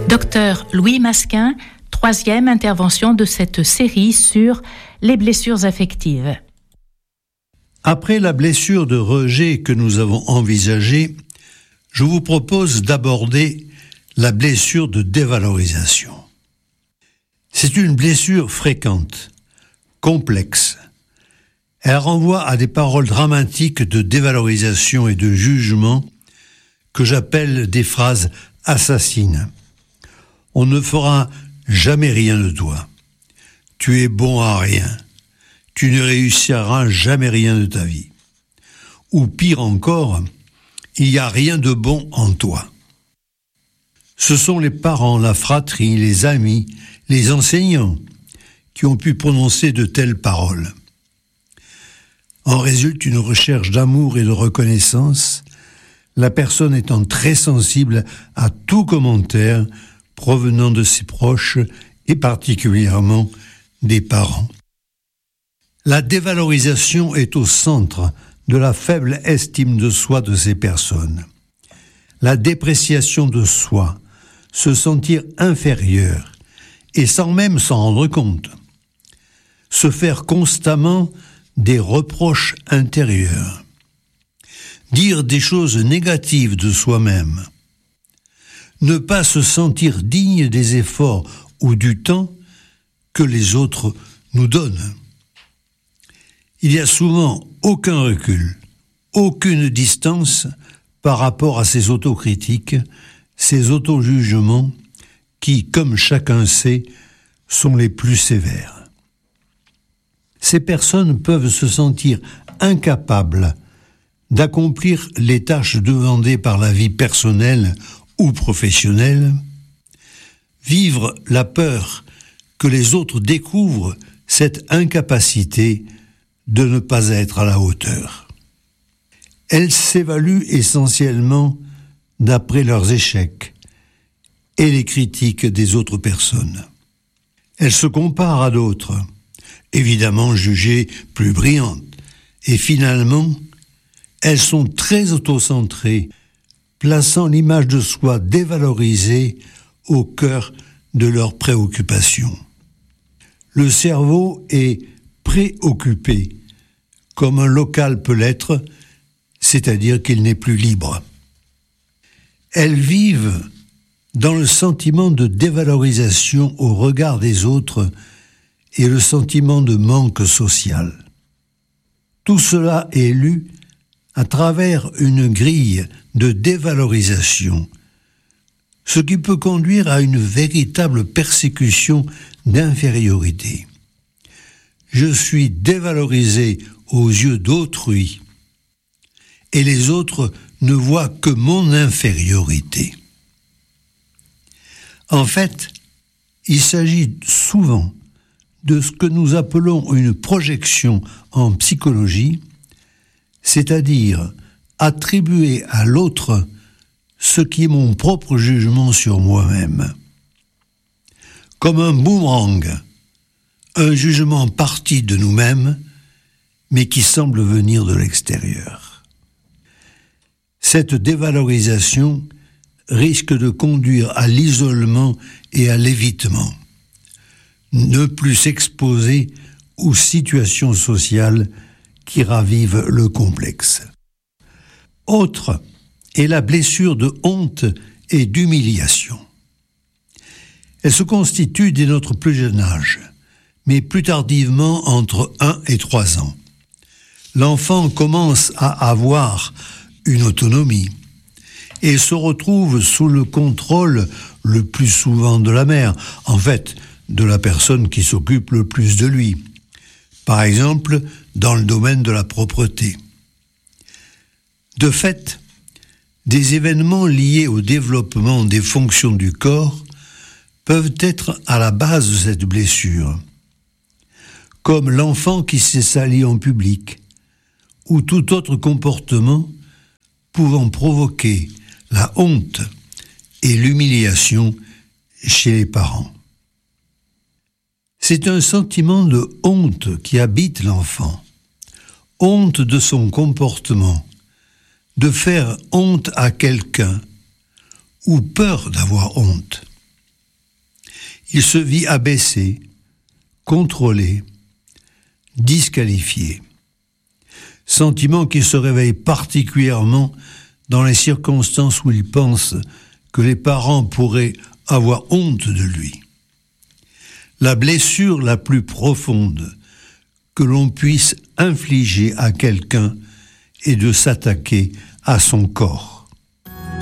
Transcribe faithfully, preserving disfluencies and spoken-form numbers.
Docteur Louis Masquin, troisième intervention de cette série sur les blessures affectives. Après la blessure de rejet que nous avons envisagée, je vous propose d'aborder la blessure de dévalorisation. C'est une blessure fréquente, complexe. Elle renvoie à des paroles dramatiques de dévalorisation et de jugement que j'appelle des phrases assassines. On ne fera jamais rien de toi. Tu es bon à rien. Tu ne réussiras jamais rien de ta vie. Ou pire encore, il n'y a rien de bon en toi. Ce sont les parents, la fratrie, les amis, les enseignants qui ont pu prononcer de telles paroles. En résulte une recherche d'amour et de reconnaissance, la personne étant très sensible à tout commentaire provenant de ses proches et particulièrement des parents. La dévalorisation est au centre de la faible estime de soi de ces personnes. La dépréciation de soi, se sentir inférieur, et sans même s'en rendre compte. Se faire constamment des reproches intérieurs. Dire des choses négatives de soi-même. Ne pas se sentir digne des efforts ou du temps que les autres nous donnent. Il n'y a souvent aucun recul, aucune distance par rapport à ces autocritiques, ces auto-jugements qui, comme chacun sait, sont les plus sévères. Ces personnes peuvent se sentir incapables d'accomplir les tâches demandées par la vie personnelle ou professionnelle, vivre la peur que les autres découvrent cette incapacité de ne pas être à la hauteur. Elles s'évaluent essentiellement d'après leurs échecs et les critiques des autres personnes. Elles se comparent à d'autres, évidemment jugées plus brillantes, et finalement, elles sont très autocentrées, plaçant l'image de soi dévalorisée au cœur de leurs préoccupations. Le cerveau est préoccupé, comme un local peut l'être, c'est-à-dire qu'il n'est plus libre. Elles vivent dans le sentiment de dévalorisation au regard des autres et le sentiment de manque social. Tout cela est lu à travers une grille de dévalorisation, ce qui peut conduire à une véritable persécution d'infériorité. Je suis dévalorisé aux yeux d'autrui et les autres ne voient que mon infériorité. En fait, il s'agit souvent de ce que nous appelons une projection en psychologie, c'est-à-dire attribuer à l'autre ce qui est mon propre jugement sur moi-même. Comme un boomerang, un jugement parti de nous-mêmes, mais qui semble venir de l'extérieur. Cette dévalorisation risque de conduire à l'isolement et à l'évitement. Ne plus s'exposer aux situations sociales qui ravivent le complexe. Autre est la blessure de honte et d'humiliation. Elle se constitue dès notre plus jeune âge, mais plus tardivement entre un et trois ans. L'enfant commence à avoir une autonomie et se retrouve sous le contrôle le plus souvent de la mère, en fait, de la personne qui s'occupe le plus de lui. Par exemple, dans le domaine de la propreté. De fait, des événements liés au développement des fonctions du corps peuvent être à la base de cette blessure, comme l'enfant qui s'est sali en public, ou tout autre comportement pouvant provoquer la honte et l'humiliation chez les parents. C'est un sentiment de honte qui habite l'enfant, honte de son comportement, de faire honte à quelqu'un, ou peur d'avoir honte. Il se vit abaissé, contrôlé, disqualifié. Sentiment qui se réveille particulièrement dans les circonstances où il pense que les parents pourraient avoir honte de lui. La blessure la plus profonde que l'on puisse infliger à quelqu'un est de s'attaquer à son corps.